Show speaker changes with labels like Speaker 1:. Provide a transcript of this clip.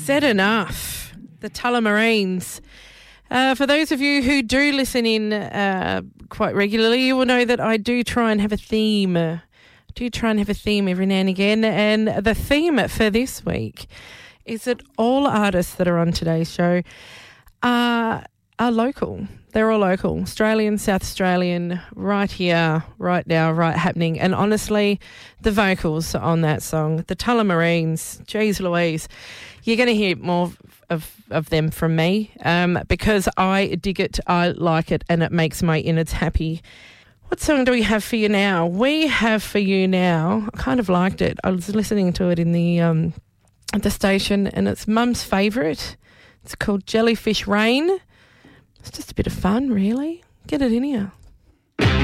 Speaker 1: Said Enough, the Tullamarines. For those of you who do listen in quite regularly, you will know that I do try and have a theme. Every now and again. And the theme for this week is that all artists that are on today's show are local. They're all local, Australian, South Australian, right here, right now, right happening. And honestly, the vocals on that song, the Tullamarines, geez Louise, you're going to hear more of them from me because I dig it, I like it, and it makes my innards happy. What song do we have for you now? We have for you now, I kind of liked it. I was listening to it in the at the station, and it's Mum's favourite. It's called Jellyfish Rain. It's just a bit of fun, really. Get it in here.